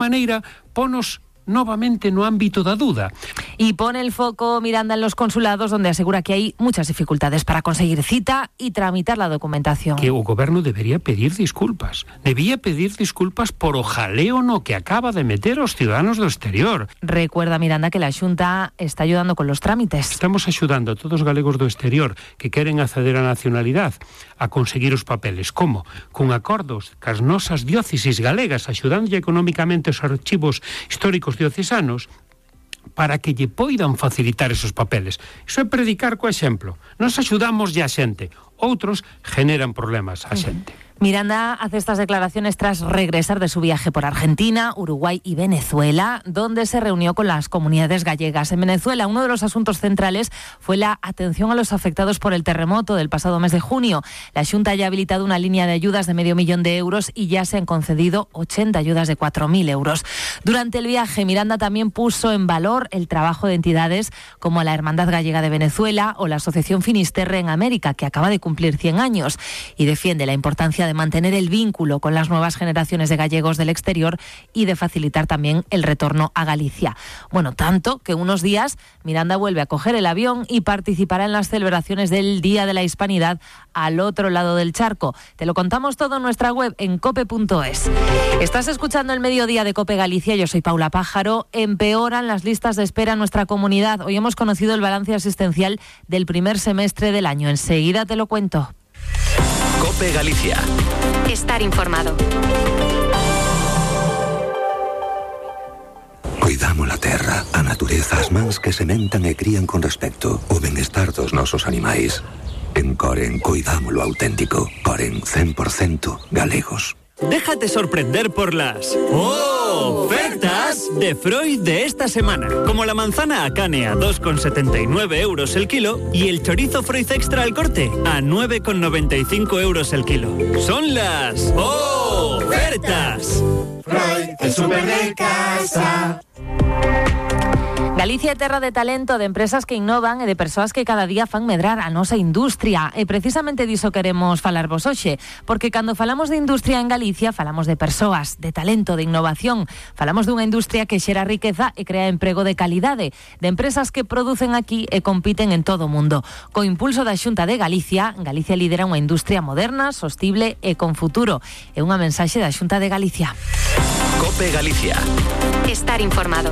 maneira, ponos novamente no ámbito da duda. Y pone el foco Miranda en los consulados, donde asegura que hay muchas dificultades para conseguir cita y tramitar la documentación. Que o goberno debería pedir disculpas. Debía pedir disculpas por o jaleo no que acaba de meter os ciudadanos do exterior. Recuerda Miranda que la Xunta está ayudando con los trámites. Estamos axudando a todos os galegos do exterior que queren acceder á nacionalidade a conseguir os papeles. Como? Con acordos cas nosas diócesis galegas, axudando económicamente os archivos históricos diocesanos para que lle poidan facilitar esos papeles. Iso é predicar co exemplo. Nos axudamos a xente, outros generan problemas a xente. Miranda hace estas declaraciones tras regresar de su viaje por Argentina, Uruguay y Venezuela, donde se reunió con las comunidades gallegas. En Venezuela, uno de los asuntos centrales fue la atención a los afectados por el terremoto del pasado mes de junio. La Xunta ya ha habilitado una línea de ayudas de $500,000 y ya se han concedido 80 ayudas de 4.000 euros. Durante el viaje, Miranda también puso en valor el trabajo de entidades como la Hermandad Gallega de Venezuela o la Asociación Finisterre en América, que acaba de cumplir 100 años, y defiende la importancia de mantener el vínculo con las nuevas generaciones de gallegos del exterior y de facilitar también el retorno a Galicia. Bueno, tanto que unos días Miranda vuelve a coger el avión y participará en las celebraciones del Día de la Hispanidad al otro lado del charco. Te lo contamos todo en nuestra web en cope.es. Estás escuchando el Mediodía de Cope Galicia, yo soy Paula Pájaro. Empeoran las listas de espera en nuestra comunidad. Hoy hemos conocido el balance asistencial del primer semestre del año. Enseguida te lo cuento. Cope Galicia. Estar informado. Cuidamos la terra, a natureza, as mans que sementan e crían con respecto, o benestar dos nosos animais. En Coren cuidamos lo auténtico. Coren 100% galegos. Déjate sorprender por las ofertas de Freud de esta semana. Como la manzana Akane a 2,79 euros el kilo y el chorizo Freud Extra al corte a 9,95 euros el kilo. Son las ofertas. Freud, el súper de casa. Galicia é terra de talento, de empresas que innovan e de persoas que cada día fan medrar a nosa industria. E precisamente diso queremos falarvos hoxe, porque cando falamos de industria en Galicia, falamos de persoas, de talento, de innovación. Falamos dunha industria que xera riqueza e crea emprego de calidade, de empresas que producen aquí e compiten en todo o mundo. Co impulso da Xunta de Galicia, Galicia lidera unha industria moderna, sostible e con futuro. É unha mensaxe da Xunta de Galicia. Cope Galicia. Estar informado.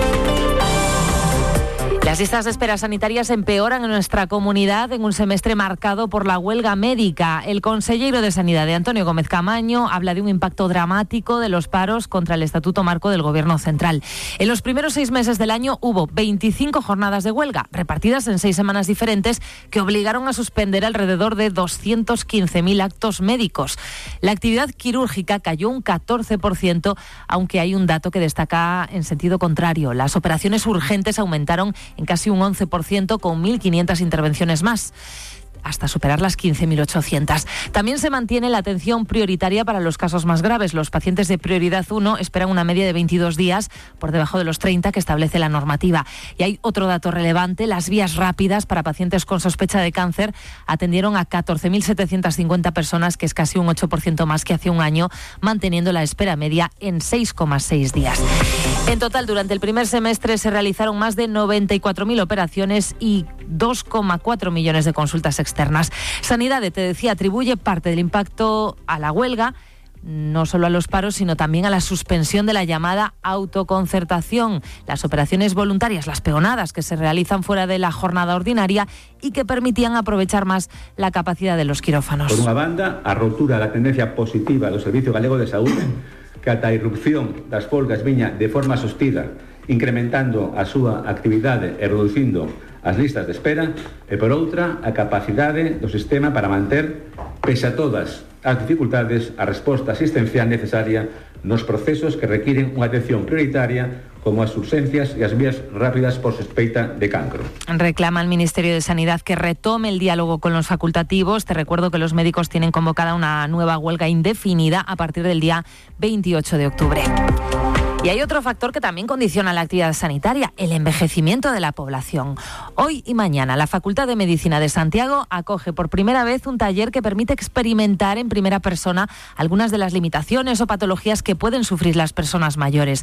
Las listas de espera sanitarias empeoran en nuestra comunidad en un semestre marcado por la huelga médica. El consellero de Sanidad, Antonio Gómez Camaño, habla de un impacto dramático de los paros contra el Estatuto Marco del Gobierno Central. En los primeros 6 meses del año hubo 25 jornadas de huelga, repartidas en 6 semanas diferentes, que obligaron a suspender alrededor de 215.000 actos médicos. La actividad quirúrgica cayó un 14%, aunque hay un dato que destaca en sentido contrario. Las operaciones urgentes aumentaron en casi un 11%, con 1.500 intervenciones más, hasta superar las 15.800. También se mantiene la atención prioritaria para los casos más graves. Los pacientes de prioridad 1 esperan una media de 22 días, por debajo de los 30 que establece la normativa. Y hay otro dato relevante: las vías rápidas para pacientes con sospecha de cáncer atendieron a 14.750 personas, que es casi un 8% más que hace un año, manteniendo la espera media en 6,6 días. En total, durante el primer semestre se realizaron más de 94.000 operaciones y 2,4 millones de consultas externas. Sanidad, te decía, atribuye parte del impacto a la huelga, no solo a los paros, sino también a la suspensión de la llamada autoconcertación, las operaciones voluntarias, las peonadas que se realizan fuera de la jornada ordinaria y que permitían aprovechar más la capacidad de los quirófanos. Por unha banda, a rotura da tendencia positiva do Servicio Galego de Saúde, que ata a irrupción das folgas viña de forma sostida, incrementando a súa actividade e reducindo as listas de espera, e por outra, a capacidade do sistema para manter, pese a todas as dificultades, a resposta asistencial necesaria nos procesos que requiren unha atención prioritaria, como as urxencias e as vías rápidas por sospeita de cancro. Reclama el Ministerio de Sanidad que retome el diálogo con los facultativos. Te recuerdo que los médicos tienen convocada una nueva huelga indefinida a partir del día 28 de octubre. Y hay otro factor que también condiciona la actividad sanitaria: el envejecimiento de la población. Hoy y mañana la Facultad de Medicina de Santiago acoge por primera vez un taller que permite experimentar en primera persona algunas de las limitaciones o patologías que pueden sufrir las personas mayores.